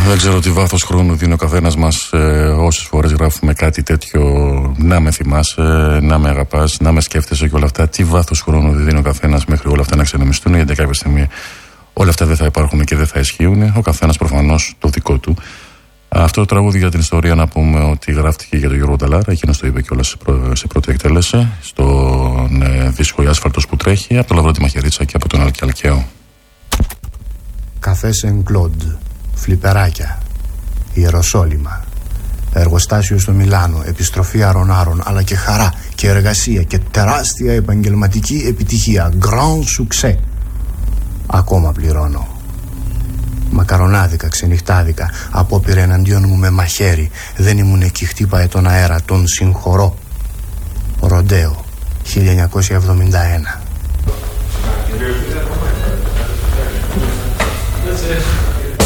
Δεν ξέρω τι βάθος χρόνου δίνει ο καθένας μας. Όσες φορές γράφουμε κάτι τέτοιο, να με θυμάσαι, να με αγαπάς, να με σκέφτεσαι και όλα αυτά. Τι βάθος χρόνου δίνει ο καθένας μέχρι όλα αυτά να ξενομιστούν, γιατί κάποια στιγμή όλα αυτά δεν θα υπάρχουν και δεν θα ισχύουν. Ο καθένας προφανώς το δικό του. Αυτό το τραγούδι για την ιστορία να πούμε ότι γράφτηκε για τον Γιώργο Νταλάρα. Εκείνος το είπε κιόλας σε πρώτη εκτέλεση, στον δίσκο «Η Άσφαλτος που τρέχει», από το Λαβρό τη Μαχαιρίτσα και από τον Άλκη Αλκαίο. Καφέ Σεν Κλοντ, φλιπεράκια, Ιεροσόλυμα, εργοστάσιο στο Μιλάνο, επιστροφή αρων-άρων, αλλά και χαρά και εργασία και τεράστια επαγγελματική επιτυχία. Grand succès. Ακόμα πληρώνω. Μακαρονάδικα, ξενυχτάδικα, απόπειρε εναντίον μου με μαχαίρι. Δεν ήμουν εκεί, χτύπαε τον αέρα, τον συγχωρώ. Ροντέο, 1971.